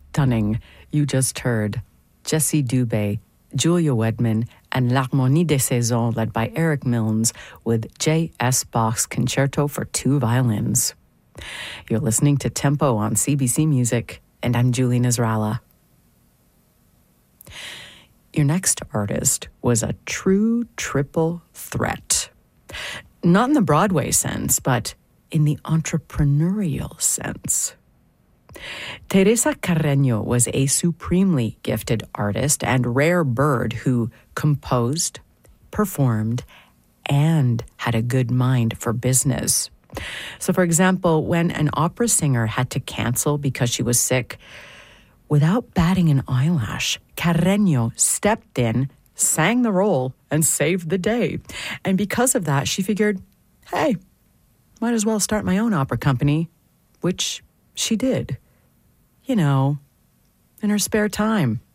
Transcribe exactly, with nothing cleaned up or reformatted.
stunning. You just heard Jessie Dubé, Julia Wedman, and L'Harmonie des Saisons, led by Eric Milnes, with J S. Bach's Concerto for Two Violins. You're listening to Tempo on C B C Music, and I'm Julie Nasrallah. Your next artist was a true triple threat. Not in the Broadway sense, but in the entrepreneurial sense. Teresa Carreño was a supremely gifted artist and rare bird who composed, performed, and had a good mind for business. So, for example, when an opera singer had to cancel because she was sick, without batting an eyelash, Carreño stepped in, sang the role, and saved the day. And because of that, she figured, hey, might as well start my own opera company, which she did. You know, in her spare time.